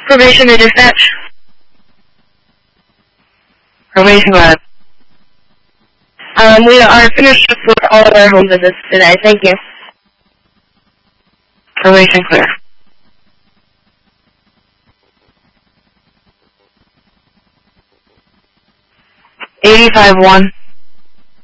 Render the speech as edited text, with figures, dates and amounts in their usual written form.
Probation to dispatch. Probation lab. We are finished with all of our home visits today. Thank you. Probation clear. 85-1.